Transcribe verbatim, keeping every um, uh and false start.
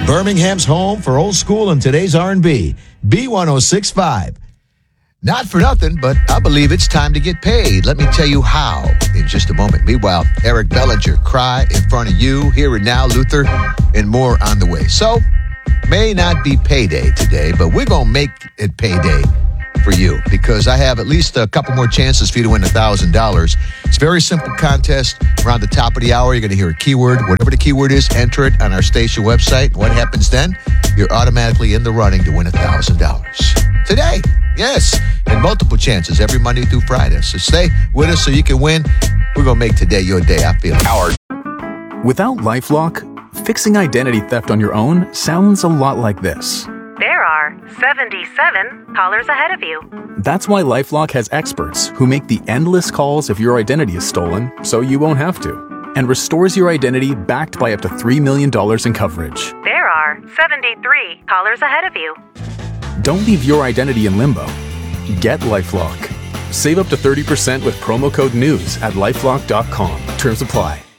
Birmingham's home for old school and today's R and B. B one oh six point five. Not for nothing, but I believe it's time to get paid. Let me tell you how in just a moment. Meanwhile, Eric Bellinger, Cry in Front of You, Here and Now, Luther, and more on the way. So, may not be payday today, but we're going to make it payday for you because I have at least a couple more chances for you to win one thousand dollars. It's a very simple contest. Around the top of the hour, you're going to hear a keyword. Whatever the keyword is, enter it on our station website. What happens then? You're automatically in the running to win one thousand dollars. Today, yes, and multiple chances every Monday through Friday. So stay with us so you can win. We're going to make today your day, I feel. Our Without LifeLock, fixing identity theft on your own sounds a lot like this. There are seventy-seven callers ahead of you. That's why LifeLock has experts who make the endless calls if your identity is stolen so you won't have to, and restores your identity backed by up to three million dollars in coverage. There are seventy-three callers ahead of you. Don't leave your identity in limbo. Get LifeLock. Save up to thirty percent with promo code NEWS at lifelock dot com. Terms apply.